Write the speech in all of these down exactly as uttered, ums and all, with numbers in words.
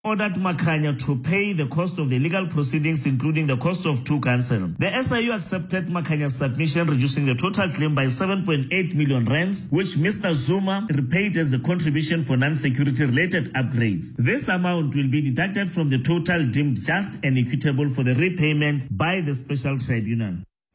ordered Makhanya to pay the cost of the legal proceedings, including the cost of two counsel. The S I U accepted Makhanya's submission, reducing the total claim by seven point eight million rands, which Mister Zuma repaid as a contribution for non-security related upgrades. This amount will be deducted from the total deemed just and equitable for the repayment by the special tribunal.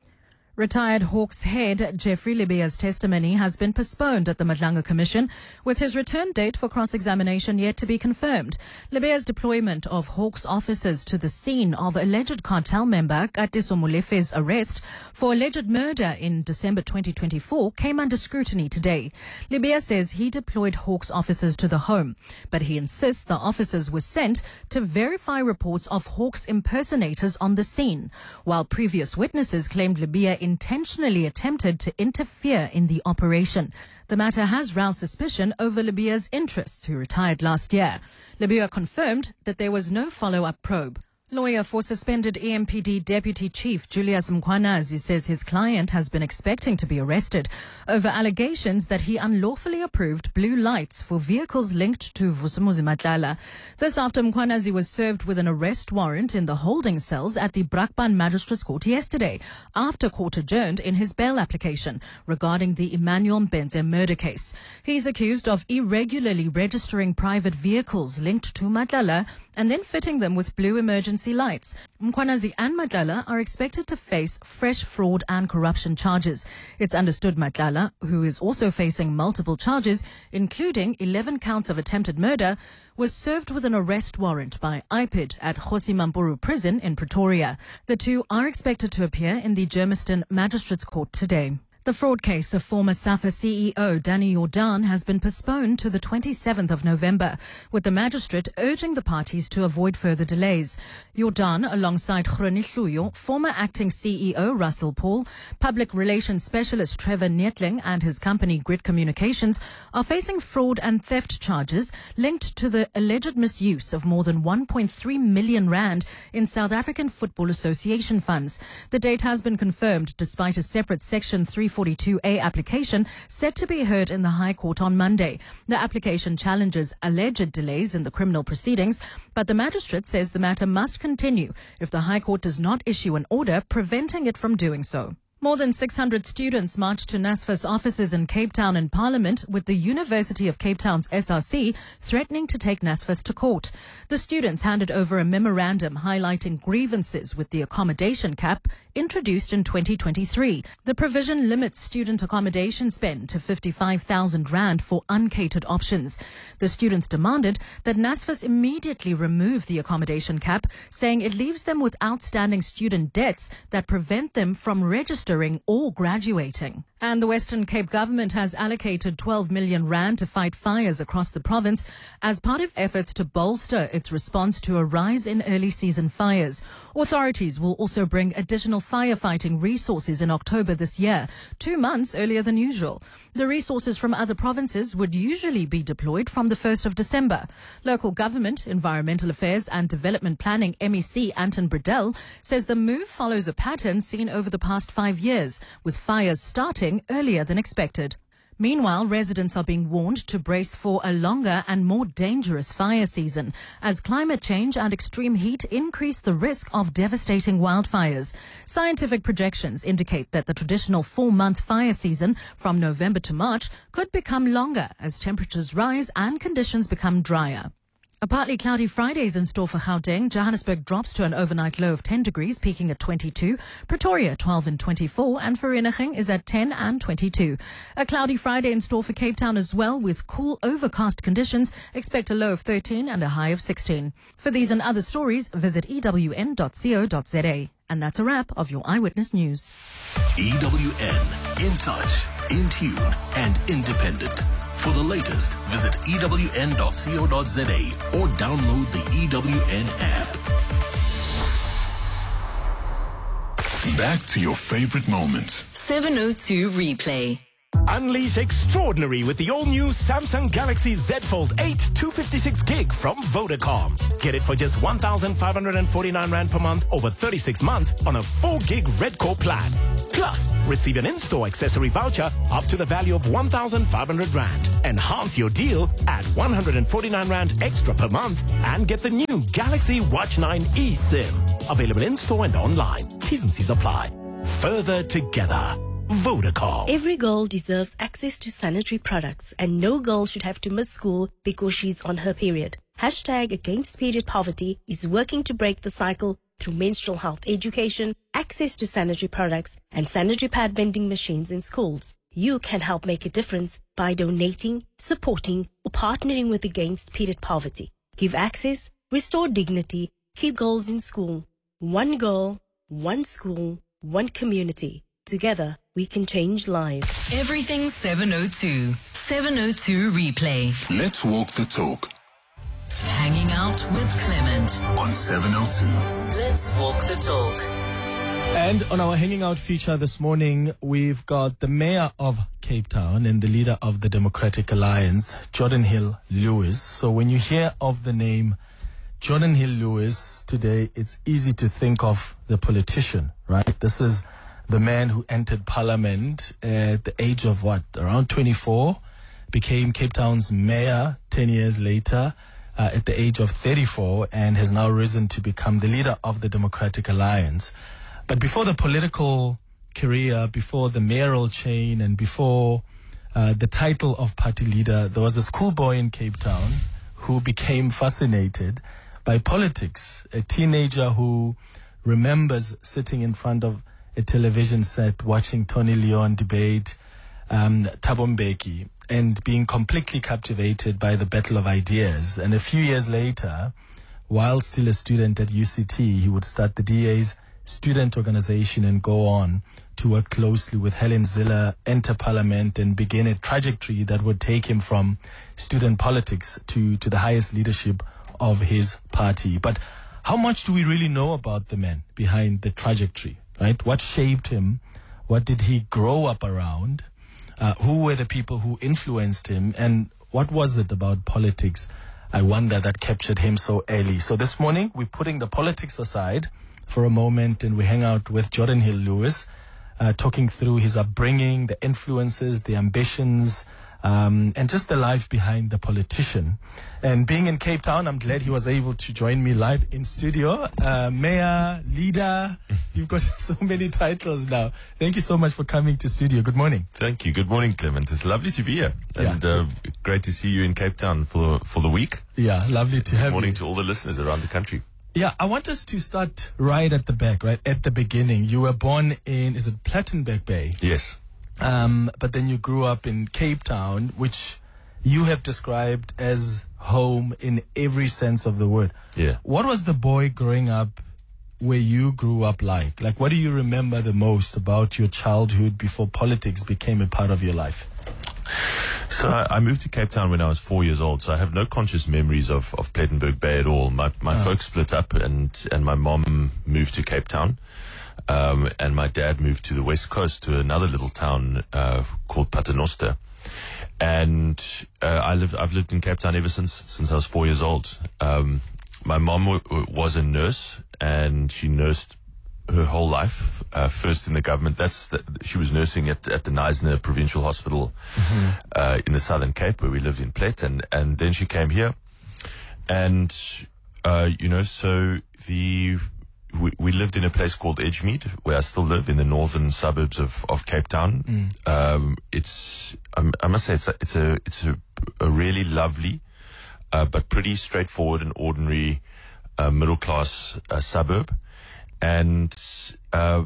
Retired Hawks head Jeffrey Libya's testimony has been postponed at the Madlanga Commission, with his return date for cross-examination yet to be confirmed. Libya's deployment of Hawks officers to the scene of alleged cartel member Katiso Molefe's arrest for alleged murder in December twenty twenty-four came under scrutiny today. Libya says he deployed Hawks officers to the home, but he insists the officers were sent to verify reports of Hawks impersonators on the scene, while previous witnesses claimed Libya intentionally attempted to interfere in the operation. The matter has roused suspicion over Libya's interests, who retired last year. Libya confirmed that there was no follow-up probe. Lawyer for suspended E M P D Deputy Chief Julius Mkhwanazi says his client has been expecting to be arrested over allegations that he unlawfully approved blue lights for vehicles linked to Vusumuzi Matlala. This after Mkhwanazi was served with an arrest warrant in the holding cells at the Brakpan Magistrates Court yesterday, after court adjourned in his bail application regarding the Emmanuel Mbenze murder case. He's accused of irregularly registering private vehicles linked to Matlala and then fitting them with blue emergency lights. Mkhwanazi and Matlala are expected to face fresh fraud and corruption charges. It's understood Matlala, who is also facing multiple charges, including eleven counts of attempted murder, was served with an arrest warrant by I P I D at Kgosi Mampuru Prison in Pretoria. The two are expected to appear in the Germiston Magistrates Court today. The fraud case of former SAFA C E O Danny Jordan has been postponed to the twenty-seventh of November, with the magistrate urging the parties to avoid further delays. Jordan, alongside Groni Hluyo, former acting C E O Russell Paul, public relations specialist Trevor Nettling and his company Grid Communications are facing fraud and theft charges linked to the alleged misuse of more than one point three million rand in South African Football Association funds. The date has been confirmed despite a separate Section three forty-two A application set to be heard in the High Court on Monday. The application challenges alleged delays in the criminal proceedings, but the magistrate says the matter must continue if the High Court does not issue an order preventing it from doing so. More than six hundred students marched to NSFAS offices in Cape Town and Parliament, with the University of Cape Town's S R C threatening to take NSFAS to court. The students handed over a memorandum highlighting grievances with the accommodation cap introduced in twenty twenty-three. The provision limits student accommodation spend to fifty-five thousand rand for uncatered options. The students demanded that NSFAS immediately remove the accommodation cap, saying it leaves them with outstanding student debts that prevent them from registering or graduating. And the Western Cape government has allocated twelve million rand to fight fires across the province as part of efforts to bolster its response to a rise in early season fires. Authorities will also bring additional firefighting resources in October this year, two months earlier than usual. The resources from other provinces would usually be deployed from the first of December. Local Government, Environmental Affairs and Development Planning M E C Anton Bredell says the move follows a pattern seen over the past five years, with fires starting earlier than expected. Meanwhile, residents are being warned to brace for a longer and more dangerous fire season as climate change and extreme heat increase the risk of devastating wildfires. Scientific projections indicate that the traditional four-month fire season from November to March could become longer as temperatures rise and conditions become drier. A partly cloudy Friday is in store for Gauteng. Johannesburg drops to an overnight low of ten degrees, peaking at twenty-two. Pretoria, twelve and twenty-four. And Vereeniging is at ten and twenty-two. A cloudy Friday in store for Cape Town as well, with cool, overcast conditions. Expect a low of thirteen and a high of sixteen. For these and other stories, visit E W N dot co dot za. And that's a wrap of your Eyewitness News. E W N, in touch, in tune, and independent. For the latest, visit E W N dot co dot za or download the E W N app. Back to your favorite moments. seven oh two Replay. Unleash extraordinary with the all-new Samsung Galaxy Z Fold eight two fifty-six gig from Vodacom. Get it for just one thousand five hundred forty-nine rand per month over thirty-six months on a four gig Red Core plan. Plus, receive an in-store accessory voucher up to the value of one thousand five hundred rand. Enhance your deal at one hundred forty-nine rand extra per month and get the new Galaxy Watch nine eSIM. Available in-store and online. T's and C's apply. Further together. Vodacom. Every girl deserves access to sanitary products, and no girl should have to miss school because she's on her period. Hashtag Against Period Poverty is working to break the cycle through menstrual health education, access to sanitary products, and sanitary pad vending machines in schools. You can help make a difference by donating, supporting, or partnering with Against Period Poverty. Give access, restore dignity, keep girls in school. One girl, one school, one community. Together, we can change lives. Everything seven oh two. seven oh two Replay. Let's walk the talk Hanging out with Clement. on seven oh two. Let's walk the talk. And on our Hanging Out feature this morning, we've got the Mayor of Cape Town and the leader of the Democratic Alliance, Jordan Hill Lewis. So when you hear of the name Jordan Hill Lewis today, it's easy to think of the politician, right? This is the man who entered Parliament at the age of what, around twenty-four, became Cape Town's mayor ten years later uh, at the age of thirty-four, and has now risen to become the leader of the Democratic Alliance. But before the political career, before the mayoral chain, and before uh, the title of party leader, there was a schoolboy in Cape Town who became fascinated by politics, a teenager who remembers sitting in front of a television set watching Tony Leon debate um, Thabo Mbeki and being completely captivated by the battle of ideas. And a few years later, while still a student at U C T, he would start the D A's student organization and go on to work closely with Helen Ziller, enter Parliament, and begin a trajectory that would take him from student politics to, to the highest leadership of his party. But how much do we really know about the man behind the trajectory? Right? What shaped him? What did he grow up around? Uh, who were the people who influenced him? And what was it about politics, I wonder, that captured him so early? So this morning, we're putting the politics aside for a moment and we hang out with Jordan Hill Lewis, uh, talking through his upbringing, the influences, the ambitions, Um, and just the life behind the politician. And being in Cape Town, I'm glad he was able to join me live in studio. Uh, mayor, leader, you've got so many titles now. Thank you so much for coming to studio. Good morning. Thank you. Good morning, Clement. It's lovely to be here. And Yeah. uh, great to see you in Cape Town for, for the week. Yeah, lovely to have Good morning you. to all the listeners around the country. Yeah, I want us to start right at the back, right at the beginning. You were born in, is it Plettenberg Bay? Yes. Um, but then you grew up in Cape Town, which you have described as home in every sense of the word. Yeah. What was the boy growing up where you grew up like? Like, what do you remember the most about your childhood before politics became a part of your life? So I, I moved to Cape Town when I was four years old, so I have no conscious memories of, of Plettenberg Bay at all. My, my Oh. folks split up and, and my mom moved to Cape Town. Um, and my dad moved to the West Coast to another little town uh, called Paternoster. And uh, I live, I've lived in Cape Town ever since since I was four years old. Um, my mom w- w- was a nurse, and she nursed her whole life. Uh, first in the government, that's the, she was nursing at at the Knysna Provincial Hospital mm-hmm. uh, in the Southern Cape, where we lived in Plet, and and then she came here, and uh, you know, so the. We, we lived in a place called Edgemead, where I still live in the northern suburbs of, of Cape Town. Mm. Um, it's, I, I must say, it's a, it's a, it's a, a really lovely, uh, but pretty straightforward and ordinary, uh, middle class, uh, suburb. And, uh,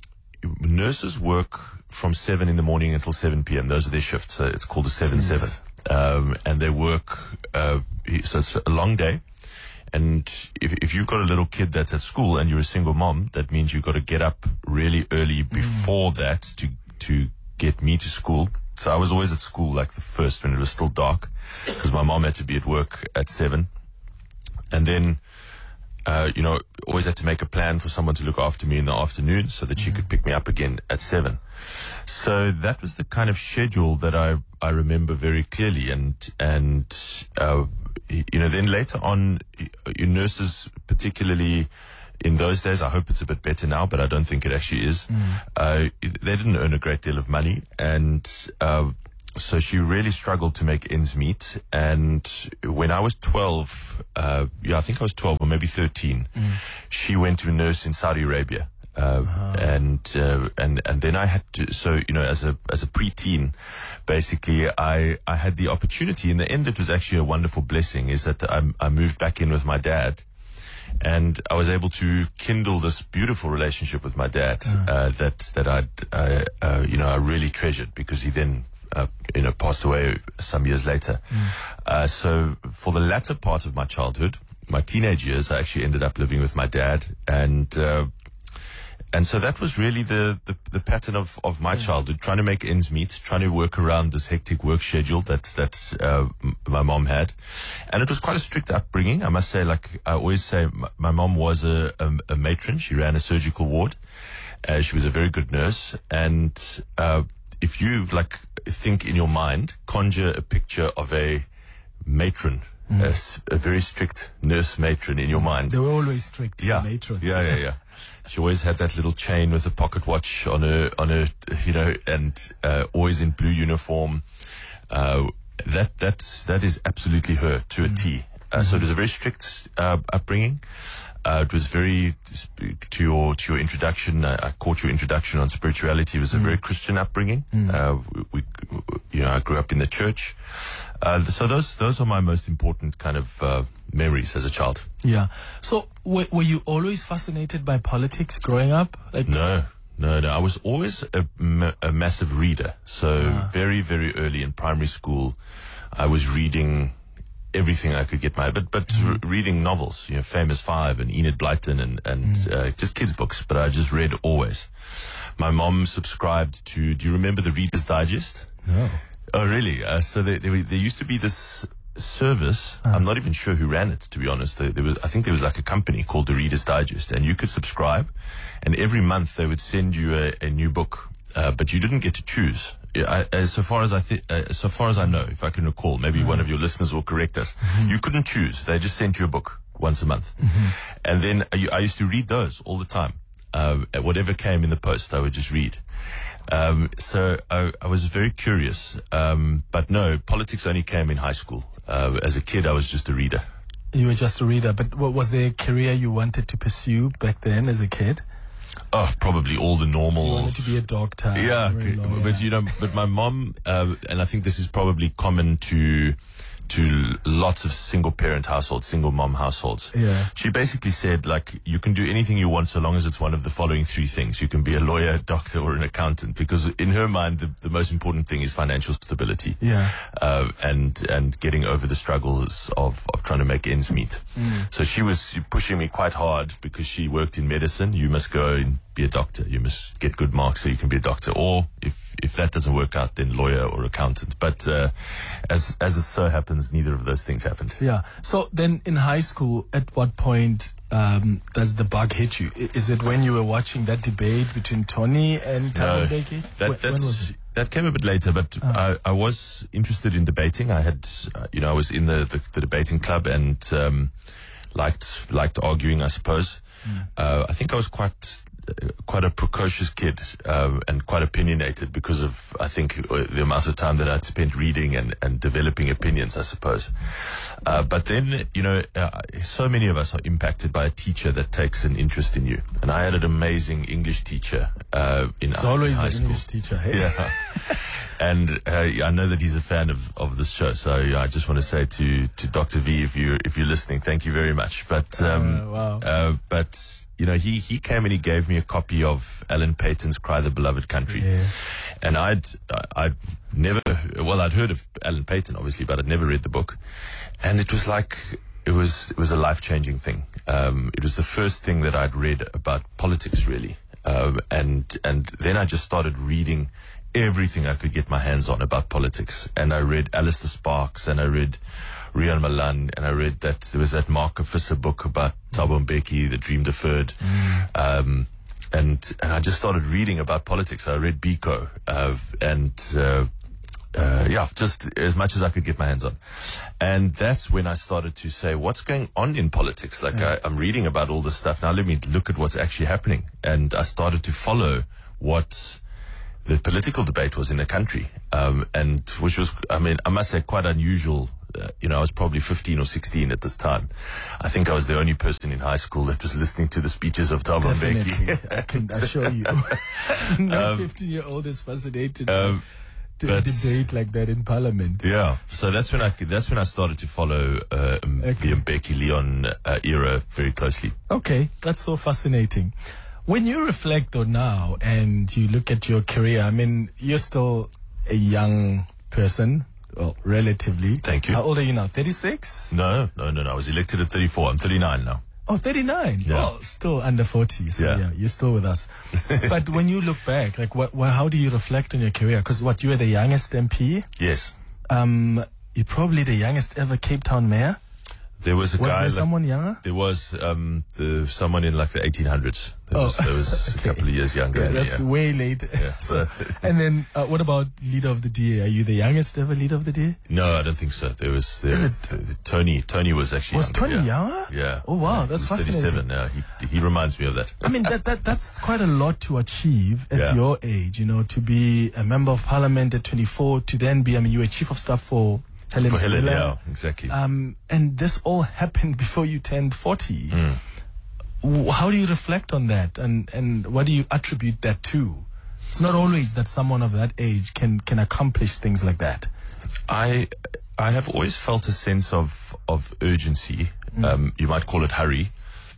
nurses work from seven in the morning until seven p.m. Those are their shifts. So it's called a seven seven. Um, and they work, uh, so it's a long day. And if, if you've got a little kid that's at school and you're a single mom, that means you've got to get up really early before mm. that to to get me to school. So I was always at school like the first when it was still dark, because my mom had to be at work at seven. And then, uh, you know, always had to make a plan for someone to look after me in the afternoon so that she could pick me up again at seven. So that was the kind of schedule that I I remember very clearly. And, and uh, you know, then later on, your nurses, particularly in those days. I hope it's a bit better now, but I don't think it actually is. Mm. Uh, they didn't earn a great deal of money, and uh, so she really struggled to make ends meet. And when I was twelve, uh, yeah, I think I was twelve or maybe thirteen, Mm. she went to nurse in Saudi Arabia. Uh, and, uh, and, and then I had to, so, you know, as a, as a preteen, basically, I, I had the opportunity. In the end, it was actually a wonderful blessing, is that I, I moved back in with my dad, and I was able to kindle this beautiful relationship with my dad, uh, that, that I'd, uh, uh, you know, I really treasured, because he then, uh, you know, passed away some years later. Uh, so for the latter part of my childhood, my teenage years, I actually ended up living with my dad, and, uh, And so that was really the, the, the pattern of, of my childhood, trying to make ends meet, trying to work around this hectic work schedule that, that, uh, m- my mom had. And it was quite a strict upbringing. I must say, like I always say, m- my mom was a, a, a matron. She ran a surgical ward. Uh, she was a very good nurse. And, uh, if you like think in your mind, conjure a picture of a matron, mm. a, s- a very strict nurse matron in your mind. They were always strict, Yeah. the matrons. Yeah, yeah, yeah. She always had that little chain with a pocket watch on her, on her, you know, and uh, always in blue uniform. Uh, that that's that is absolutely her to a T. Uh, so it was a very strict uh, upbringing. Uh, it was very, to your to your introduction, I, I caught your introduction on spirituality. It was a very Christian upbringing. Uh, we, we, you know, I grew up in the church. Uh, so those those are my most important kind of uh, memories as a child. Yeah. So were, were you always fascinated by politics growing up? Like, No, no, no. I was always a, ma- a massive reader. So Ah. very, very early in primary school, I was reading everything I could get my, but, but Mm-hmm. re- reading novels, you know, Famous Five and Enid Blyton and, and, Mm. uh, just kids books, but I just read always. My mom subscribed to, do you remember the Reader's Digest? No. Oh, really? Uh, so there, there, there used to be this service. I'm not even sure who ran it, to be honest. There, there was, I think there was like a company called the Reader's Digest, and you could subscribe, and every month they would send you a, a new book, uh, but you didn't get to choose. I, as so far as I thi- uh, so far as I know, if I can recall, maybe one of your listeners will correct us. You couldn't choose. They just sent you a book once a month, and then I, I used to read those all the time. Uh, whatever came in the post, I would just read. Um, so I, I was very curious, um, but no, politics only came in high school. Uh, as a kid, I was just a reader. You were just a reader, but what was there a career you wanted to pursue back then as a kid? Oh, probably all the normal. You wanted to be a doctor. Yeah, or a lawyer. but you know, but my mom, uh, and I think this is probably common to to lots of single parent households, single mom households. Yeah. She basically said, like, you can do anything you want so long as it's one of the following three things. You can be a lawyer, a doctor, or an accountant, because in her mind, the, the most important thing is financial stability. Yeah. Uh, and and getting over the struggles of, of trying to make ends meet. Mm. So she was pushing me quite hard because she worked in medicine. You must go and be a doctor. You must get good marks so you can be a doctor. Or if, if that doesn't work out, then lawyer or accountant. But uh, as as it so happens, neither of those things happened. Yeah. So then in high school, at what point um, does the bug hit you? I- Is it when you were watching that debate between Tony and Thabo Mbeki? that, Wh- when was that's, it? that came a bit later, but I, I was interested in debating. I had, uh, you know, I was in the, the, the debating club and um, liked liked arguing, I suppose. Uh, I think I was quite uh, quite a precocious kid uh, and quite opinionated because of, I think, uh, the amount of time that I'd spent reading and, and developing opinions, I suppose. Uh, but then, you know, uh, so many of us are impacted by a teacher that takes an interest in you. And I had an amazing English teacher uh, in, It's in always high the school. English teacher, hey? Yeah. And uh, yeah, I know that he's a fan of, of this show, so yeah, I just want to say to, to Doctor V, if you if you're listening, thank you very much. But um, Uh, wow. uh, but you know, he he came and he gave me a copy of Alan Paton's "Cry the Beloved Country," Yes. and I'd I'd never well I'd heard of Alan Paton obviously, but I'd never read the book, and it was like it was it was a life changing thing. Um, it was the first thing that I'd read about politics really, um, and and then I just started reading everything I could get my hands on about politics. And I read Alistair Sparks, and I read Rian Malan, and I read that there was that Mark Visser book about Thabo Mbeki, The Dream Deferred. Um, and, and I just started reading about politics. I read Biko, uh, and, uh, uh, yeah, just as much as I could get my hands on. And that's when I started to say, what's going on in politics? Like, Yeah. I, I'm reading about all this stuff. Now let me look at what's actually happening. And I started to follow what the political debate was in the country. Um, and which was, I mean, I must say quite unusual. Uh, you know, I was probably fifteen or sixteen at this time. I think I was the only person in high school that was listening to the speeches of Thabo Definitely. Mbeki. I can assure you. No Um, fifteen-year-old is fascinated um, to but- debate like that in Parliament. Yeah, so that's when I that's when I started to follow uh, um, Okay. the Mbeki Leon uh, era very closely. Okay, that's so fascinating. When you reflect on now and you look at your career, I mean, you're still a young person, well, relatively. Thank you. How old are you now? thirty-six? No, no, no, no. I was elected at thirty-four. I'm thirty-nine now. Oh, thirty-nine. Yeah. Well, still under forty. So yeah, Yeah. you're still with us. But when you look back, like, what, what, how do you reflect on your career? Because what, you were the youngest M P. Yes, Um, you're probably the youngest ever Cape Town mayor. there was a Was guy. there like- someone younger? There was um, the someone in like the eighteen hundreds. There Oh, was, there was okay. a couple of years younger. Yeah, than me, that's yeah. way late. Yeah, so, so- and then, uh, what about leader of the D A? Are you the youngest ever leader of the D A? No, I don't think so. There was there, Is it- th- th- Tony. Tony was actually Was younger, Tony yeah. younger? Yeah. Oh, wow, Yeah, that's he was fascinating. thirty-seven. Yeah, he he reminds me of that. I mean, that, that that's quite a lot to achieve at Yeah. your age, you know, to be a member of parliament at twenty-four, to then be, I mean, you were chief of staff for Helen For Helen, Zille. yeah, exactly. Um, and this all happened before you turned forty. Mm. W- How do you reflect on that, and, and what do you attribute that to? It's not always that someone of that age can, can accomplish things like that. I I have always felt a sense of of urgency. Um, you might call it hurry.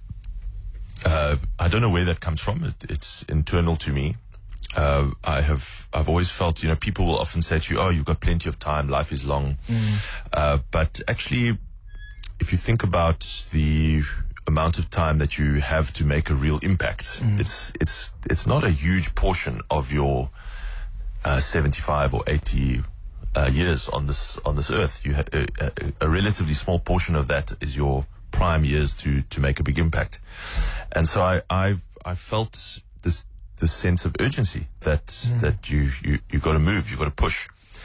Uh, I don't know where that comes from. It, it's internal to me. Uh, I have I've always felt, you know, people will often say to you, "Oh, you've got plenty of time. Life is long." Uh, but actually, if you think about the amount of time that you have to make a real impact, it's it's it's not a huge portion of your uh, seventy-five or eighty uh, years on this on this earth. You ha- a, a, a relatively small portion of that is your prime years to to make a big impact. And so I I've I felt this this sense of urgency that that you you you got to move, you got to push.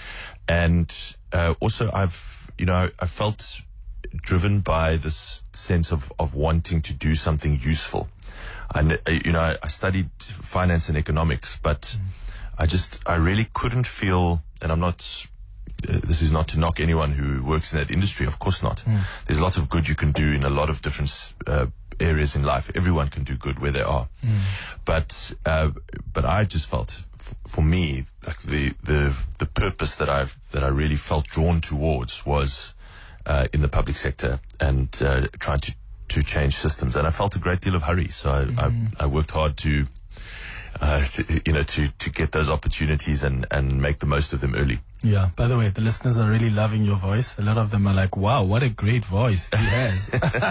And uh, also I've you know I felt driven by this sense of of wanting to do something useful. And you know I, I studied finance and economics, but I just I really couldn't feel, and I'm not uh, this is not to knock anyone who works in that industry, of course not. There's a lot of good you can do in a lot of different uh, areas in life. Everyone can do good where they are. But uh, but I just felt, f- for me, like the, the the purpose that I've that I really felt drawn towards was uh, in the public sector and uh, trying to to change systems. And I felt a great deal of hurry, so I I, I worked hard to. Uh, to, you know, to, to get those opportunities and, and make the most of them early. Yeah. By the way, the listeners are really loving your voice. A lot of them are like, wow, what a great voice he has.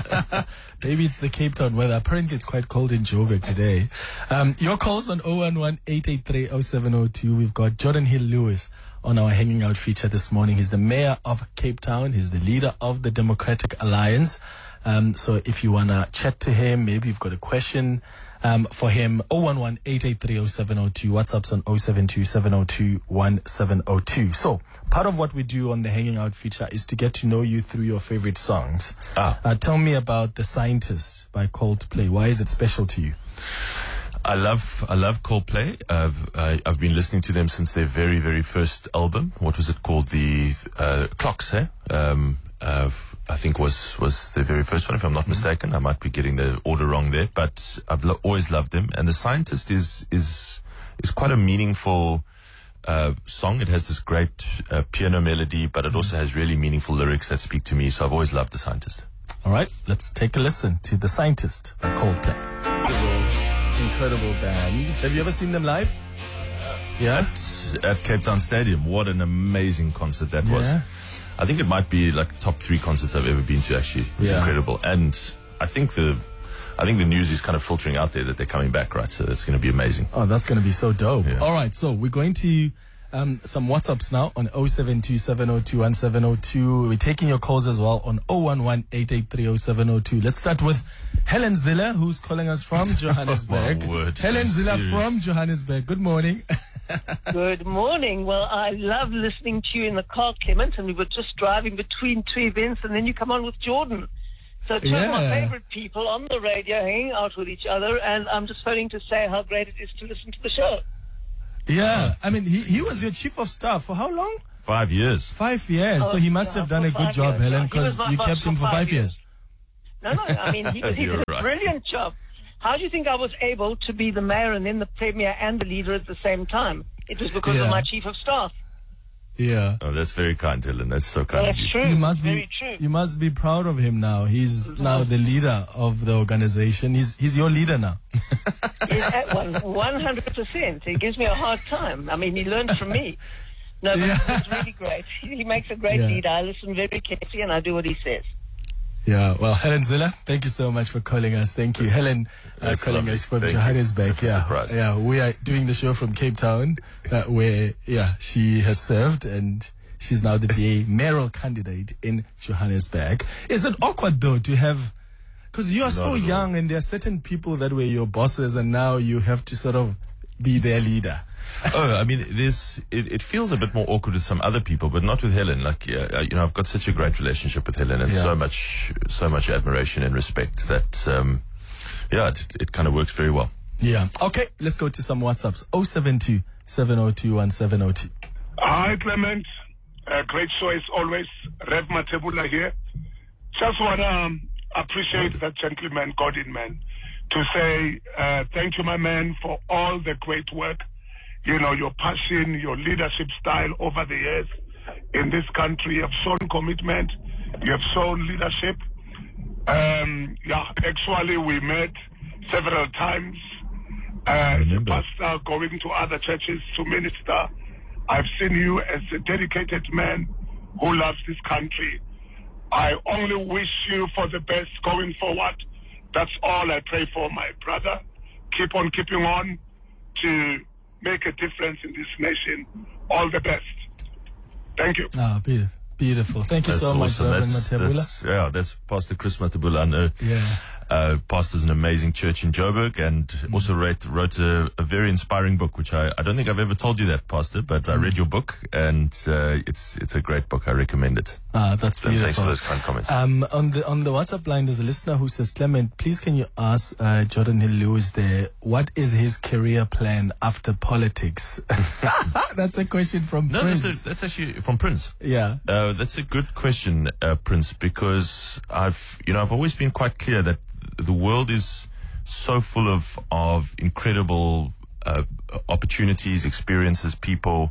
Maybe it's the Cape Town weather. Apparently it's quite cold in Joburg today. Um, your calls on zero one one, eight eight three, zero seven zero two. We've got Jordan Hill Lewis on our Hanging Out feature this morning. He's the mayor of Cape Town. He's the leader of the Democratic Alliance. Um, so if you want to chat to him, maybe you've got a question um, for him, zero one one, eight eight three, zero seven zero two. WhatsApp's on zero seven two, seven zero two, one seven zero two. So part of what we do on the Hanging Out feature is to get to know you through your favorite songs. Ah. Uh, tell me about The Scientist by Coldplay. Why is it special to you? I love I love Coldplay. I've I, I've been listening to them since their very very first album. What was it called? The uh, Clocks, eh? Um, uh, I think was was the very first one, if I'm not mistaken. I might be getting the order wrong there, but I've lo- always loved them. And The Scientist is is is quite a meaningful uh, song. It has this great uh, piano melody, but it also has really meaningful lyrics that speak to me. So I've always loved The Scientist. All right, let's take a listen to The Scientist by Coldplay. Incredible band. Have you ever seen them live? Yeah. At, at Cape Town Stadium, what an amazing concert that was. Yeah. I think it might be like top three concerts I've ever been to. Actually, it's Yeah. incredible, and I think the, I think the news is kind of filtering out there that they're coming back, right? So it's going to be amazing. Oh, that's going to be so dope. Yeah. All right, so we're going to um, some WhatsApps now on zero seven two, seven zero two, one seven zero two. We're taking your calls as well on zero one one, eight eight three, zero seven zero two. Let's start with Helen Zille, who's calling us from Johannesburg. My word. Helen Zille Serious. from Johannesburg. Good morning. Good morning. Well, I love listening to you in the car, Clement, and we were just driving between two events, and then you come on with Jordan. So two Yeah. of my favorite people on the radio hanging out with each other, and I'm just phoning to say how great it is to listen to the show. Yeah, I mean, he, he was your chief of staff for how long? Five years. Five years. Oh, so he must yeah, have done for a good five job, years. Helen, Yeah, he because was my you boss kept him for five years. No, no, I mean, he, was, he did You're a right. brilliant job. How do you think I was able to be the mayor and then the premier and the leader at the same time? It was because Yeah. of my chief of staff. Yeah. Oh, that's very kind, Helen. That's so kind Well, of that's you. true. You must Very be true. you must be proud of him now. He's now the leader of the organization. He's he's your leader now. Yeah, one hundred percent. He gives me a hard time. I mean, he learned from me. No, but Yeah. it's really great. He makes a great Yeah. leader. I listen very carefully and I do what he says. Yeah, well, Helen Ziller, thank you so much for calling us. Thank you, Helen, uh, That's calling lovely. us from Thank you. Johannesburg. That's a Yeah, surprise. yeah, we are doing the show from Cape Town, uh, where yeah she has served and she's now the D A mayoral candidate in Johannesburg. Is it awkward though to have? Because you are so Not at all. young, and there are certain people that were your bosses, and now you have to sort of be their leader. Oh, I mean, this it, it feels a bit more awkward with some other people, but not with Helen. Like, yeah, you know, I've got such a great relationship with Helen, and Yeah. so much, so much admiration and respect that, um, yeah, it, it kind of works very well. Yeah. Okay, let's go to some WhatsApps. oh seven two, seven oh two, one seven oh two. Hi, Clement. Uh, great show as always. Rev Matebula here. Just want to um, appreciate that gentleman, Godin man, to say uh, thank you, my man, for all the great work. You know, your passion, your leadership style over the years in this country. You have shown commitment. You have shown leadership. Um, yeah, actually, we met several times. Uh, as a pastor going to other churches to minister. I've seen you as a dedicated man who loves this country. I only wish you for the best going forward. That's all I pray for, my brother. Keep on keeping on to make a difference in this nation. All the best. Thank you. Ah, beautiful. Beautiful. Thank you That's so much, awesome. Reverend That's, Matebula. that's, yeah, that's Pastor Chris Matebula. I know. Yeah. Uh, pastors an amazing church in Joburg, and Mm. also wrote, wrote a, a very inspiring book, which I, I don't think I've ever told you that, Pastor, but Mm. I read your book, and uh, it's it's a great book. I recommend it. Ah, that's So beautiful. thanks for those kind comments. Um, on the on the WhatsApp line, there's a listener who says, Clement, please can you ask uh, Jordan Hill Lewis there, what is his career plan after politics? That's a question from No, Prince. that's, a, that's actually from Prince. Yeah. Uh, that's a good question, uh, Prince, because I've, you know, I've always been quite clear that the world is so full of, of incredible uh, opportunities, experiences, people,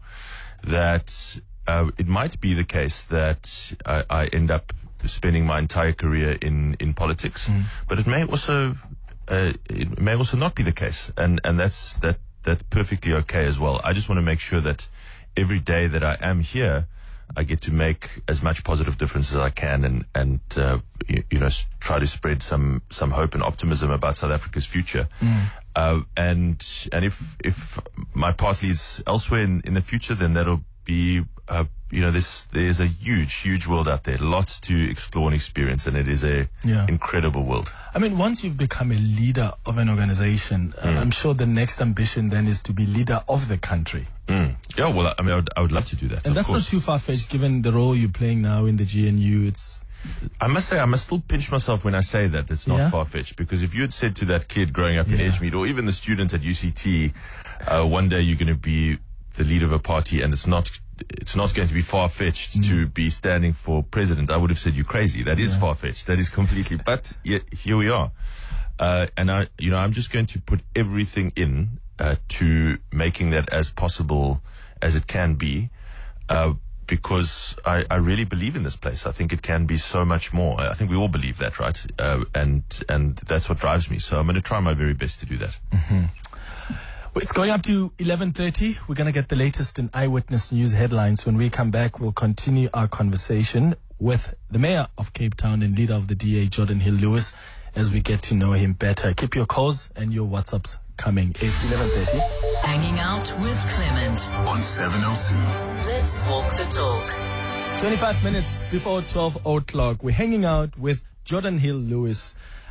that uh, it might be the case that I, I end up spending my entire career in, in politics, Mm. but it may also uh, it may also not be the case, and and that's that that's perfectly okay as well. I just want to make sure that every day that I am here, I get to make as much positive difference as I can, and and uh, you, you know s- try to spread some some hope and optimism about South Africa's future. Mm. Uh, and and if if my path leads elsewhere in, in the future, then that'll be uh, you know this there's a huge huge world out there, lots to explore and experience, and it is a Yeah. incredible world. I mean, once you've become a leader of an organization, uh, Mm. I'm sure the next ambition then is to be leader of the country. Mm. Yeah, well, I mean, I would, I would love to do that. And of that's course. not too far-fetched given the role you're playing now in the G N U. It's I must say, I must still pinch myself when I say that. It's not Yeah? far-fetched, because if you had said to that kid growing up in Yeah. Edgemead, or even the student at U C T, uh, one day you're going to be the leader of a party, and it's not it's not going to be far-fetched Mm. to be standing for president, I would have said you're crazy. That is Yeah. far-fetched. That is completely. But yet here we are, uh, and I, you know, I'm just going to put everything in uh, to making that as possible as it can be. Uh, because I, I really believe in this place. I think it can be so much more. I think we all believe that, right? Uh, and and that's what drives me. So I'm going to try my very best to do that. Mm-hmm. Well, it's going up to eleven thirty. We're going to get the latest in Eyewitness News headlines. When we come back, we'll continue our conversation with the mayor of Cape Town and leader of the D A, Jordan Hill Lewis, as we get to know him better. Keep your calls and your WhatsApps coming. It's eleven thirty. Hanging out with Clement on seven oh two. Let's walk the talk. twenty-five minutes before twelve o'clock. We're hanging out with Jordan Hill Lewis,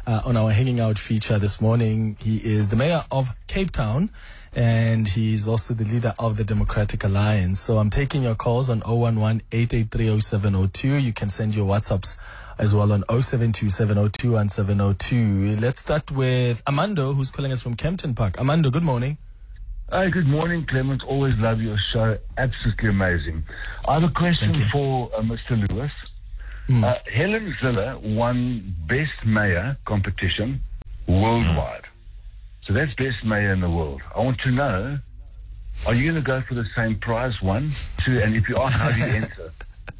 uh, on our Hanging Out feature this morning. He is the mayor of Cape Town, and he's also the leader of the Democratic Alliance. So I'm taking your calls on zero one one, eight eight three, zero seven zero two. You can send your WhatsApps as well on zero seven two, seven zero two, one seven zero two. Let's start with Amando, who's calling us from Kempton Park. Amando, good morning. Hi, good morning, Clement. Always love your show. Absolutely amazing. I have a question for uh, Mister Lewis. Mm. Uh, Helen Ziller won Best Mayor competition worldwide. Mm. So that's Best Mayor in the world. I want to know, are you going to go for the same prize, one, two, and if you are, how do you enter?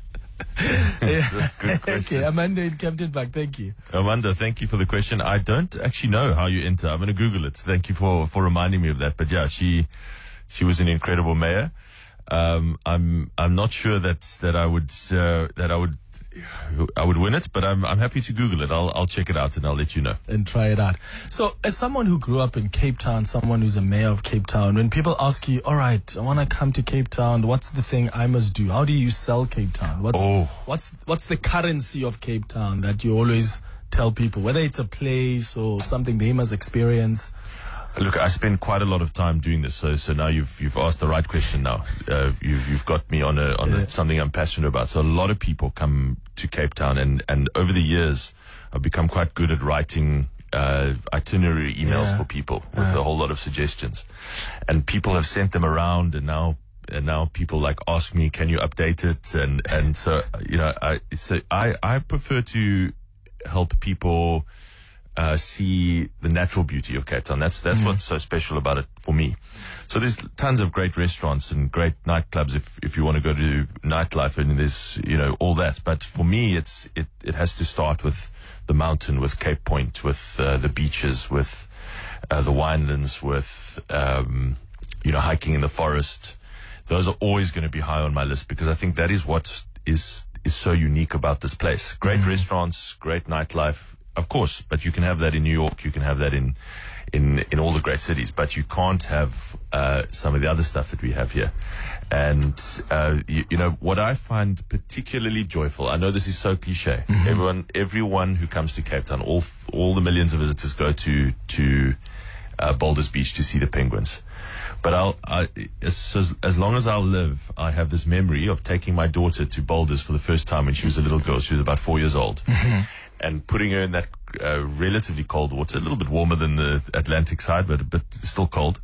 That's a good question. Okay, Amanda in Kempton Park, thank you. Amanda, thank you for the question. I don't actually know how you enter. I'm going to Google it. Thank you for, for reminding me of that. But yeah, she she was an incredible mayor. Um, I'm I'm not sure that that I would uh, that I would I would win it, but I'm I'm happy to Google it. I'll I'll check it out and I'll let you know. And try it out. So, as someone who grew up in Cape Town, someone who's a mayor of Cape Town, when people ask you, all right, I want to come to Cape Town, what's the thing I must do? How do you sell Cape Town? What's oh. what's what's the currency of Cape Town that you always tell people, whether it's a place or something they must experience? Look, I spend quite a lot of time doing this, so so now you've you've asked the right question. Now uh, you've you've got me on a on yeah. a, something I'm passionate about. So a lot of people come to Cape Town, and and over the years, I've become quite good at writing uh, itinerary emails yeah. for people with uh. a whole lot of suggestions, and people have sent them around, and now and now people like ask me, can you update it? And and so you know, I so I I prefer to help people Uh, see the natural beauty of Cape Town. That's that's mm. what's so special about it for me. So there's tons of great restaurants and great nightclubs if if you want to go to nightlife, and there's you know all that. But for me, it's it it has to start with the mountain, with Cape Point, with uh, the beaches, with uh, the winelands, with um, you know hiking in the forest. Those are always going to be high on my list because I think that is what is is so unique about this place. Great mm. restaurants, great nightlife. Of course, but you can have that in New York. You can have that in, in, in all the great cities, but you can't have, uh, some of the other stuff that we have here. And, uh, you, you know, what I find particularly joyful, I know this is so cliche. Mm-hmm. Everyone, everyone who comes to Cape Town, all, all the millions of visitors go to, to, uh, Boulders Beach to see the penguins. But I'll, I, as, as long as I'll live, I have this memory of taking my daughter to Boulders for the first time when she was a little girl. She was about four years old. Mm-hmm. And putting her in that uh, relatively cold water, a little bit warmer than the Atlantic side, but but still cold.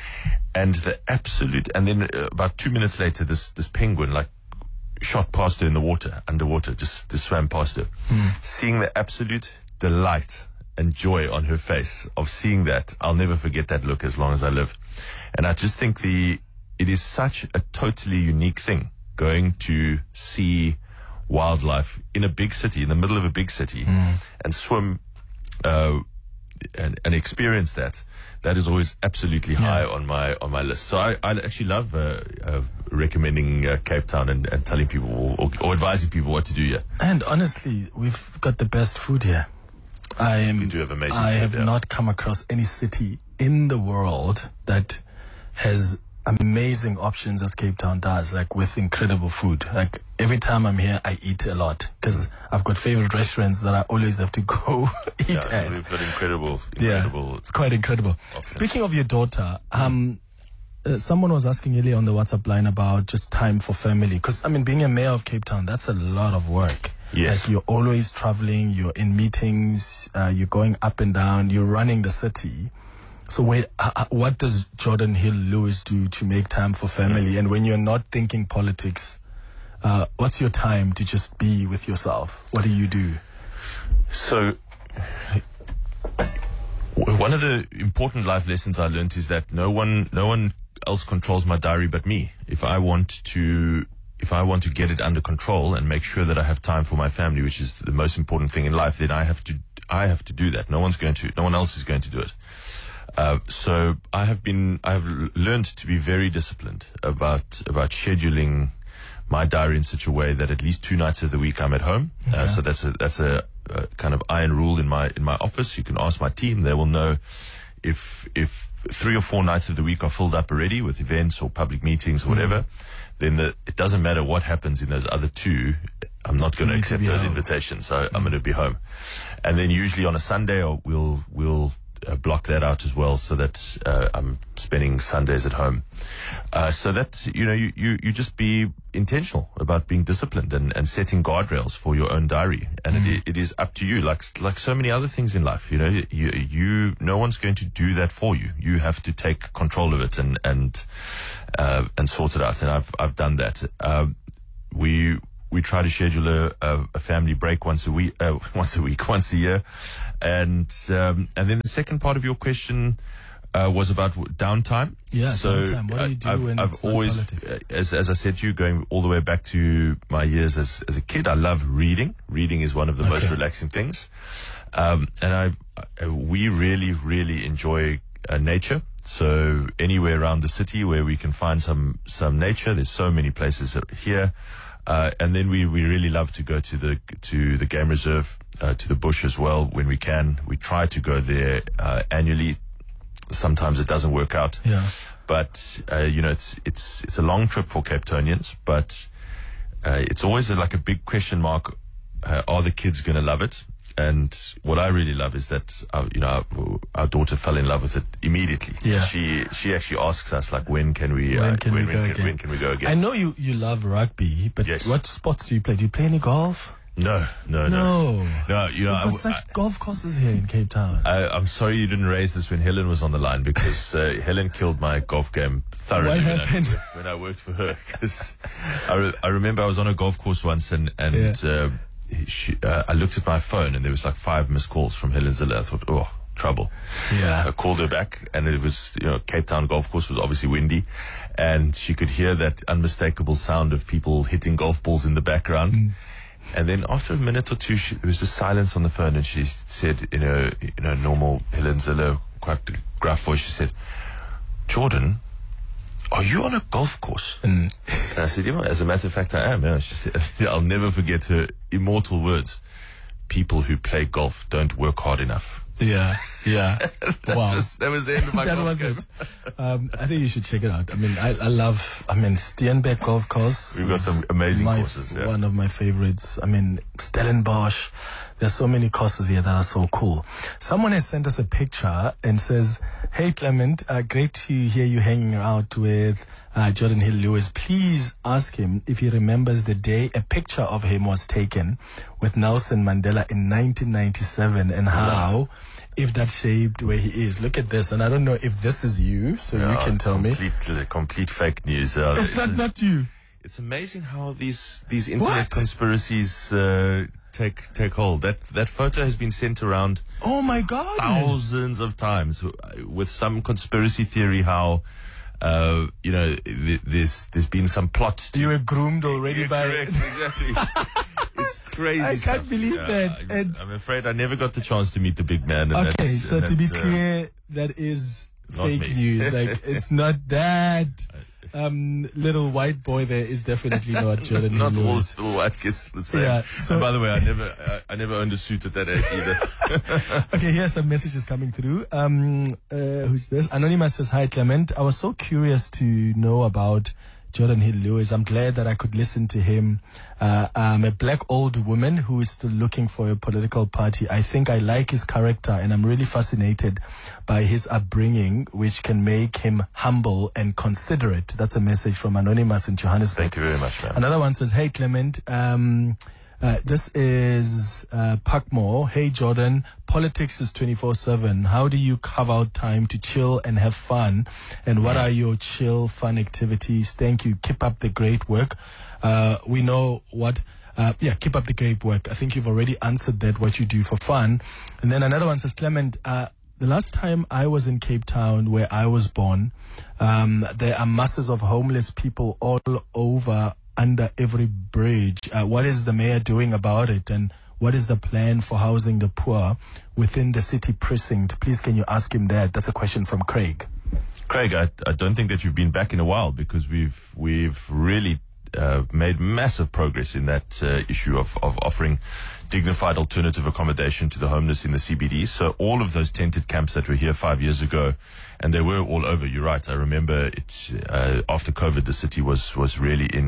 And the absolute, and then uh, about two minutes later, this this penguin like shot past her in the water, underwater, just, just swam past her. Mm. Seeing the absolute delight and joy on her face of seeing that, I'll never forget that look as long as I live. And I just think the it is such a totally unique thing going to see wildlife in a big city, in the middle of a big city, mm. and swim uh, and, and experience that. That is always absolutely yeah. high on my on my list. So I, I actually love uh, uh, recommending uh, Cape Town and, and telling people or, or advising people what to do here. And honestly, we've got the best food here. I am. We do have amazing I food have there. not come across any city in the world that has amazing options as Cape Town does, like with incredible food. Like every time I'm here, I eat a lot because I've got favorite restaurants that I always have to go eat yeah, at. We've got incredible, incredible. Yeah, it's quite incredible. Options. Speaking of your daughter, um, uh, someone was asking earlier on the WhatsApp line about just time for family. Because I mean, being a mayor of Cape Town, that's a lot of work. Yes. Like you're always traveling, you're in meetings, uh, you're going up and down, you're running the city. So wait, uh, what does Jordan Hill Lewis do to make time for family? And when you're not thinking politics, uh, what's your time to just be with yourself? What do you do? So one of the important life lessons I learned is that no one, no one else controls my diary but me. If I want to, if I want to get it under control and make sure that I have time for my family, which is the most important thing in life, then I have to, I have to do that. No one's going to, no one else is going to do it. Uh, so I have been, I have learned to be very disciplined about, about scheduling my diary in such a way that at least two nights of the week I'm at home. Okay. Uh, so that's a, that's a, a kind of iron rule in my, in my office. You can ask my team. They will know if, if three or four nights of the week are filled up already with events or public meetings or whatever, mm. then the, it doesn't matter what happens in those other two. I'm not going to accept those home. invitations. So mm. I'm going to be home. and then usually on a Sunday, we'll we'll uh, block that out as well, so that uh, I'm spending Sundays at home. Uh, so that you know, you, you you just be intentional about being disciplined and, and setting guardrails for your own diary, and mm. it, it is up to you. Like like so many other things in life, you know, you you no one's going to do that for you. You have to take control of it and and uh, and sort it out. And I've I've done that. Um, we. We try to schedule a, a, a family break once a week, uh, once a week, once a year, and um, and then the second part of your question uh, was about downtime. Yeah, so downtime. What do you do I've, when I've it's not always, politics? as as I said to you, going all the way back to my years as as a kid, I love reading. Reading is one of the okay. most relaxing things, um, and I, I we really really enjoy uh, nature. So anywhere around the city where we can find some some nature, there's so many places here. Uh, and then we, we really love to go to the to the game reserve, uh, to the bush as well when we can. We try to go there uh, annually. Sometimes it doesn't work out. Yeah. But uh, you know, it's it's it's a long trip for Cape Townians, but uh, it's always a, like a big question mark. Uh, are the kids going to love it? And what I really love is that our, you know our, our daughter fell in love with it immediately. Yeah. She she actually asks us like, when can we when uh, can when, we when, go can, again? when can we go again? I know you you love rugby, but yes. what sports do you play? Do you play any golf? No, no, no, no. No, you know, We've got I, such I, golf courses here in Cape Town. I, I'm sorry you didn't raise this when Helen was on the line, because uh, Helen killed my golf game thoroughly What when, happened? I, when I worked for her. Because I, re- I remember I was on a golf course once, and and Yeah. uh, she, uh, I looked at my phone, and there was like five missed calls from Helen Zille. I thought, oh, trouble. Yeah. I called her back, and it was, you know, Cape Town golf course was obviously windy, and she could hear that unmistakable sound of people hitting golf balls in the background. Mm. And then after a minute or two, she, there was just silence on the phone, and she said, in a you know normal Helen Zille, quite gruff voice, she said, "Jordan, are you on a golf course?" Mm. And I said, "Yeah, as a matter of fact, I am." Yeah. She said, I'll never forget her immortal words: "People who play golf don't work hard enough." Yeah, yeah. that Wow. Was, that was the end of my that golf was game. it. Um, I think you should check it out. I mean, I, I love, I mean, Steenbeck Golf Course. We've got some amazing my, courses, yeah. One of my favorites. I mean, Stellenbosch. There's so many courses here that are so cool. Someone has sent us a picture and says, "Hey Clement, uh, great to hear you hanging out with uh, Jordan Hill Lewis. Please ask him if he remembers the day a picture of him was taken with Nelson Mandela in nineteen ninety-seven and how, if that shaped where he is." Look at this, and I don't know if this is you, so Yeah, you can tell me. complete, Complete fake news. Uh, It's not not you. It's amazing how these these internet What? conspiracies uh, take take hold. That that photo has been sent around Oh my God! thousands of times with some conspiracy theory how uh, you know th- there's there's been some plot. To You were groomed already Yeah, by. correct, exactly. It's crazy. I can't stuff. believe Yeah, that. I'm, And- I'm afraid I never got the chance to meet the big man. And Okay, that's, so and to be that's, uh, clear, that is not fake me. news. Like, it's not that um, little white boy there is definitely not Jordan Not Hill all Lewis. little white kids the same. Yeah, so- and by the way, I never, I, I never owned a suit at that age either. Okay, here's some messages coming through. Um, uh, who's this? Anonymous says, "Hi Clement, I was so curious to know about Jordan Hill Lewis. I'm glad that I could listen to him. Uh, I'm a black old woman who is still looking for a political party. I think I like his character, and I'm really fascinated by his upbringing, which can make him humble and considerate." That's a message from Anonymous in Johannesburg. Thank you very much, man. Another one says, "Hey Clement, um, uh, this is uh, Pakmore. Hey Jordan, politics is twenty-four seven. How do you carve out time to chill and have fun? And what are your chill, fun activities? Thank you. Keep up the great work." Uh, we know what... Uh, yeah, keep up the great work. I think you've already answered that, what you do for fun. And then another one says, "Clement, uh, the last time I was in Cape Town, where I was born, um, there are masses of homeless people all over under every bridge. Uh, what is the mayor doing about it? And what is the plan for housing the poor within the city precinct? Please, can you ask him that?" That's a question from Craig. Craig, I, I don't think that you've been back in a while, because we've we've really uh, made massive progress in that uh, issue of, of offering dignified alternative accommodation to the homeless in the C B D. So all of those tented camps that were here five years ago, and they were all over, you're right. I remember it, uh, after COVID, the city was, was really in,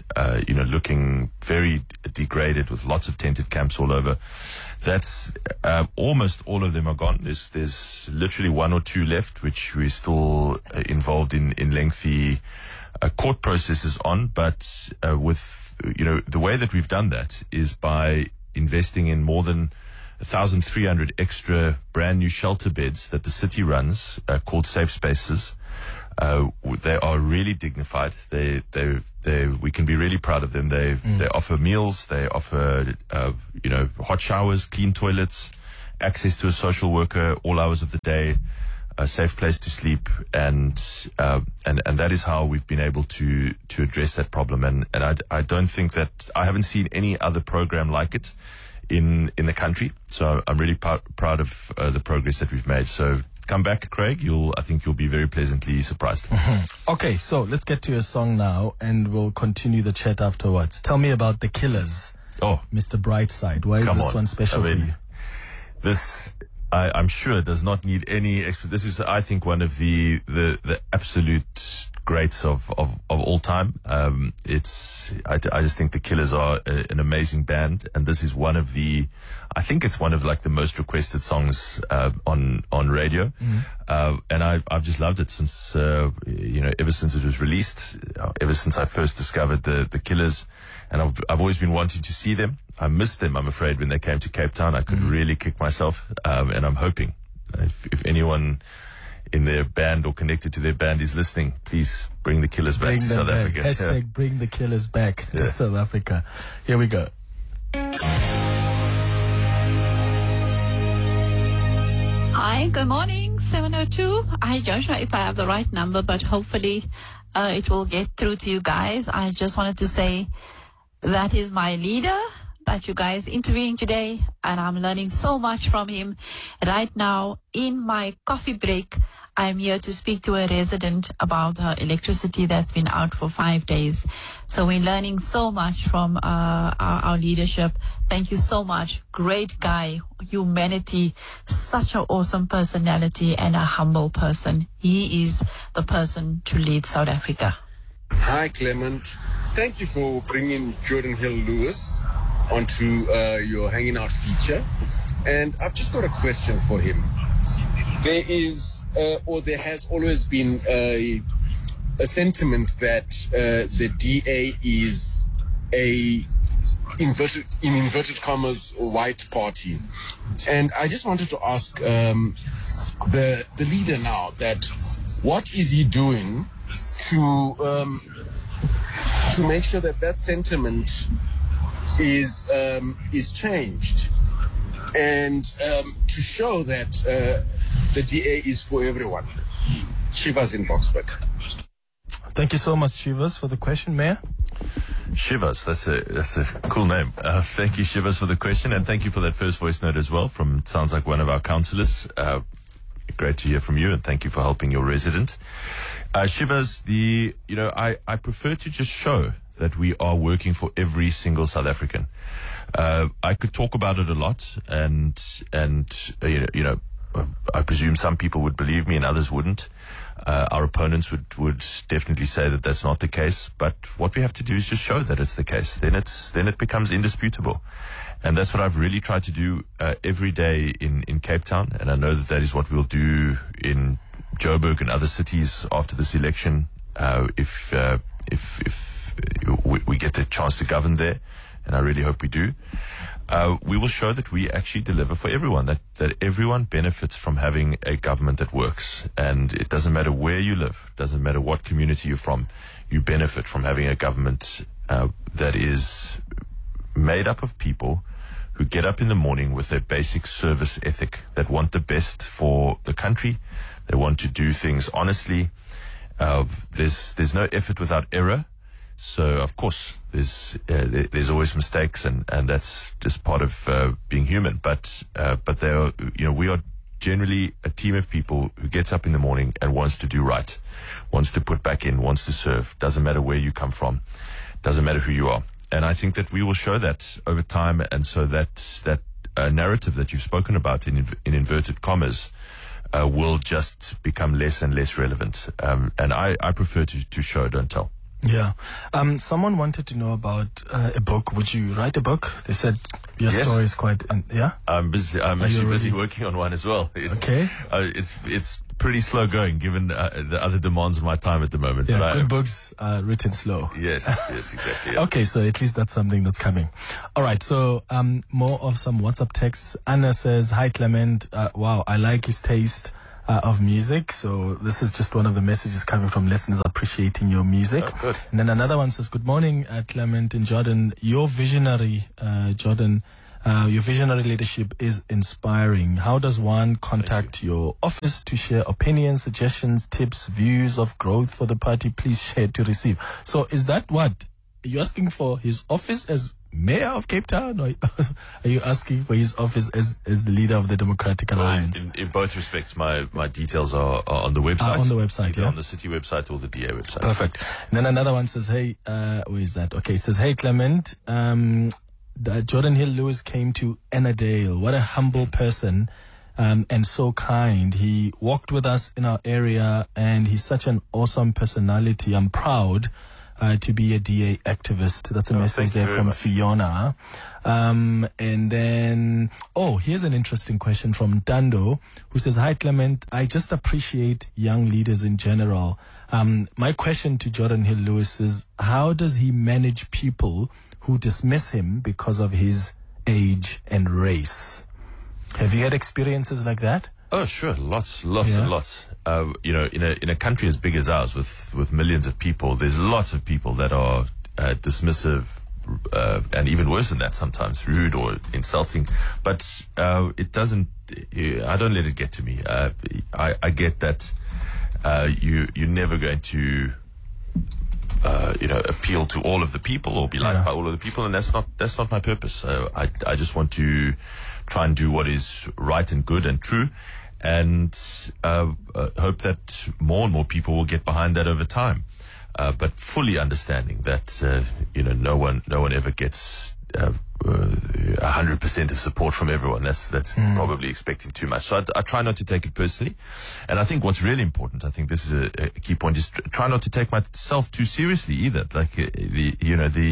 uh, you know, looking very degraded with lots of tented camps all over. That's uh, almost all of them are gone. There's there's literally one or two left, which we're still uh, involved in in lengthy uh, court processes on. But uh, with you know the way that we've done that is by investing in more than one thousand three hundred extra brand new shelter beds that the city runs, uh, called Safe Spaces. Uh, they are really dignified. They, they, they, we can be really proud of them. They, mm. they offer meals. They offer, uh, you know, hot showers, clean toilets, access to a social worker all hours of the day, a safe place to sleep, and uh, and and that is how we've been able to to address that problem. And and I, I don't think that I haven't seen any other program like it in in the country. So I'm really proud proud of uh, the progress that we've made. So. Come back, Craig. You'll, I think you'll be very pleasantly surprised. Mm-hmm. Okay, so let's get to your song now, and we'll continue the chat afterwards. Tell me about The Killers. Oh, Mister Brightside. Why is Come this on. one special I mean, for you? This, I, I'm sure, does not need any expert. This is, I think, one of the the, the absolute greats of, of, of all time. Um, it's, I, I just think The Killers are a, an amazing band, and this is one of the, I think it's one of like the most requested songs uh, on on radio, mm-hmm. uh, and I've I've just loved it since uh, you know ever since it was released, uh, ever since I first discovered the the Killers, and I've I've always been wanting to see them. I missed them, I'm afraid, when they came to Cape Town. I could mm-hmm. really kick myself, um, and I'm hoping if, if anyone in their band or connected to their band is listening, please bring the Killers back bring to them South back. Africa. Hashtag Yeah. bring the Killers back Yeah. to South Africa. Here we go. Hi, good morning, seven oh two. I don't know if I have the right number, but hopefully uh, it will get through to you guys. I just wanted to say that is my leader that you guys interviewing today, and I'm learning so much from him. Right now, in my coffee break, I'm here to speak to a resident about her electricity that's been out for five days. So we're learning so much from uh, our, our leadership. Thank you so much. Great guy, humanity, such an awesome personality and a humble person. He is the person to lead South Africa. Hi, Clement. Thank you for bringing Jordan Hill Lewis onto uh, your Hanging Out feature. And I've just got a question for him. There is, uh, or there has always been a, a sentiment that uh, the D A is a inverted, in inverted commas, white party. And I just wanted to ask um, the the leader now that what is he doing to um, to make sure that that sentiment is um, is changed, and um, to show that uh, the D A is for everyone. Shivas in Boxburg. Thank you so much, Shivas, for the question, Mayor. Shivas, that's a that's a cool name. Uh, thank you, Shivas, for the question, and thank you for that first voice note as well. From sounds like one of our councillors. Uh, great to hear from you, and thank you for helping your resident. Uh, Shivas, the you know I I prefer to just show that we are working for every single South African. Uh, I could talk about it a lot, and and uh, you know, you know, uh, I presume some people would believe me and others wouldn't. Uh, our opponents would would definitely say that that's not the case. But what we have to do is just show that it's the case. Then it's then it becomes indisputable, and that's what I've really tried to do uh, every day in in Cape Town. And I know that that is what we'll do in Joburg and other cities after this election, uh, if uh, if if. We, we get the chance to govern there, and I really hope we do. Uh, we will show that we actually deliver for everyone, that, that everyone benefits from having a government that works. And it doesn't matter where you live, doesn't matter what community you're from, you benefit from having a government uh, that is made up of people who get up in the morning with a basic service ethic, that want the best for the country, they want to do things honestly. Uh, there's there's no effort without error. So, of course, there's uh, there's always mistakes, and, and that's just part of uh, being human. But uh, but they are, you know, we are generally a team of people who gets up in the morning and wants to do right, wants to put back in, wants to serve. Doesn't matter where you come from, doesn't matter who you are. And I think that we will show that over time, and so that that uh, narrative that you've spoken about in in inverted commas uh, will just become less and less relevant. Um, and I, I prefer to to show, don't tell. Yeah. Um, someone wanted to know about uh, a book. Would you write a book? They said your Yes. story is quite, um, yeah? I'm busy. I'm Are you actually busy already- working on one as well. It's, Okay. Uh, it's it's pretty slow going given uh, the other demands of my time at the moment. Yeah, but I- good books are written slow. Yes, yes, exactly. Yeah. Okay, so at least that's something that's coming. All right, so um, more of some WhatsApp texts. Anna says, "Hi Clement, uh, wow, I like his taste uh, of music." So this is just one of the messages coming from listeners appreciating your music. Oh, good. And then another one says, "Good morning, uh, Clement and Jordan. Your visionary, uh, Jordan." Uh, your visionary leadership is inspiring. How does one contact you. your office to share opinions, suggestions, tips, views of growth for the party? Please share to receive. So is that what? Are you asking for his office as mayor of Cape Town? Or are you asking for his office as, as the leader of the Democratic Alliance? In, in both respects, my, my details are, are on the website. Ah, on the website, Either yeah. on the city website or the D A website. Perfect. And then another one says, hey, uh, where is that? Okay, it says, hey, Clement, um, the Jordan Hill Lewis came to Annandale. What a humble person, um, and so kind. He walked with us in our area, and he's such an awesome personality. I'm proud uh, to be a D A activist. That's a Oh, message thank you there very from much. Fiona. Um, and then, oh, here's an interesting question from Dando, who says, hi, Clement. I just appreciate young leaders in general. Um, my question to Jordan Hill Lewis is, how does he manage people who dismiss him because of his age and race? Have you had experiences like that? Oh, sure. Lots, lots Yeah. and lots. Uh, you know, in a, in a country as big as ours with, with millions of people, there's lots of people that are uh, dismissive, uh, and even worse than that sometimes, rude or insulting. But uh, it doesn't, I don't let it get to me. Uh, I, I get that uh, you, you're never going to Uh, you know, appeal to all of the people or be liked Yeah. by all of the people, and that's not that's not my purpose. So I I just want to try and do what is right and good and true, and uh, uh, hope that more and more people will get behind that over time. Uh, but fully understanding that uh, you know no one no one ever gets uh, a hundred percent of support from everyone. That's that's Mm. probably expecting too much. So I, I try not to take it personally. And I think what's really important, I think this is a, a key point, is tr- try not to take myself too seriously either. Like uh, the you know the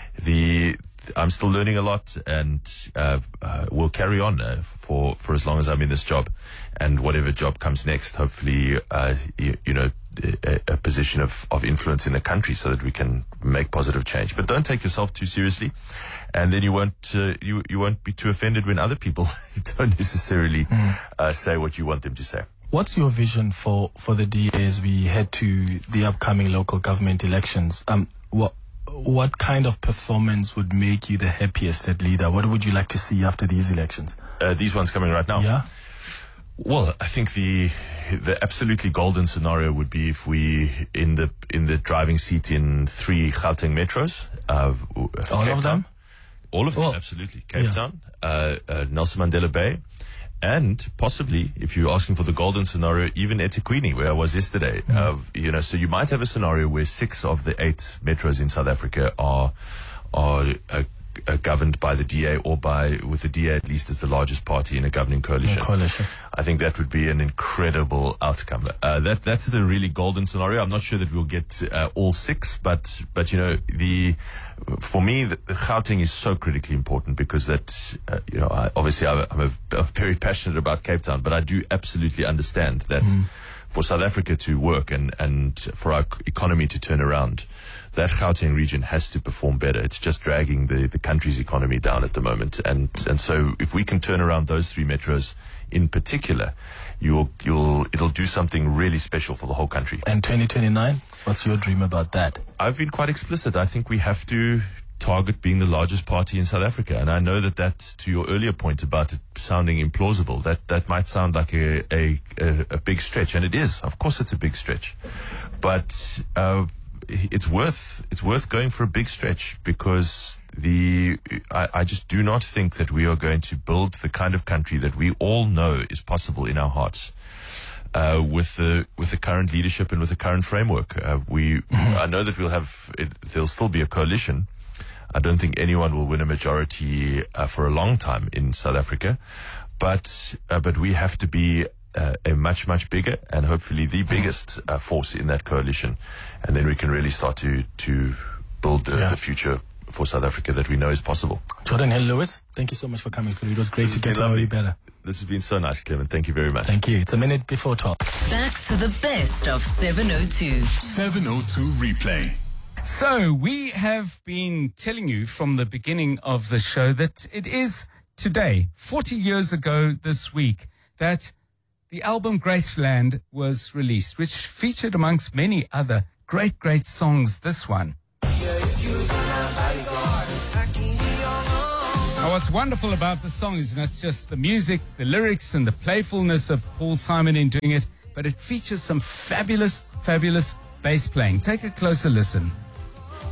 the I'm still learning a lot, and uh, uh, will carry on uh, for for as long as I'm in this job, and whatever job comes next, hopefully uh, you, you know. A, a position of, of influence in the country so that we can make positive change. But don't take yourself too seriously, and then you won't uh, you you won't be too offended when other people don't necessarily uh, say what you want them to say. What's your vision for, for the D A as we head to the upcoming local government elections? Um, what what kind of performance would make you the happiest as leader? What would you like to see after these elections? Uh, these ones coming right now. Yeah. Well, I think the the absolutely golden scenario would be if we in the in the driving seat in three Gauteng metros. Uh, All Cape of Town. them? All of them, Oh. absolutely. Cape Yeah. Town, uh, uh, Nelson Mandela Bay, and possibly, if you're asking for the golden scenario, even eThekwini, where I was yesterday. Mm. Uh, you know, so you might have a scenario where six of the eight metros in South Africa are are uh, uh, governed by the D A, or by with the D A at least as the largest party in a governing coalition. A coalition. I think that would be an incredible outcome. Uh, that that's the really golden scenario. I'm not sure that we'll get uh, all six, but but you know the for me the, the Gauteng is so critically important because that uh, you know I, obviously I, I'm, a, I'm very passionate about Cape Town, but I do absolutely understand that Mm. for South Africa to work and and for our economy to turn around, that Gauteng region has to perform better. It's just dragging the, the country's economy down at the moment. And and so if we can turn around those three metros in particular, you'll you'll it'll do something really special for the whole country. And twenty twenty-nine, what's your dream about that? I've been quite explicit. I think we have to target being the largest party in South Africa. And I know that that, to your earlier point about it sounding implausible, that, that might sound like a, a, a, a big stretch. And it is. Of course it's a big stretch. But uh, it's worth it's worth going for a big stretch, because the I, I just do not think that we are going to build the kind of country that we all know is possible in our hearts. Uh, with the with the current leadership and with the current framework, uh, we I know that we'll have it, there'll still be a coalition. I don't think anyone will win a majority uh, for a long time in South Africa, but uh, but we have to be uh, a much, much bigger and hopefully the biggest uh, force in that coalition. And then we can really start to, to build the, Yeah. the future for South Africa that we know is possible. Jordan Hill Lewis, thank you so much for coming through. It was great This to has get been to know lovely. you better. This has been so nice, Clement. Thank you very much. Thank you. It's a minute before twelve. Back to the best of seven oh two. seven oh two replay. So we have been telling you from the beginning of the show that it is today, forty years ago this week, that the album Graceland was released, which featured amongst many other great, great songs, this one. Now, what's wonderful about the song is not just the music, the lyrics, and the playfulness of Paul Simon in doing it, but it features some fabulous, fabulous bass playing. Take a closer listen.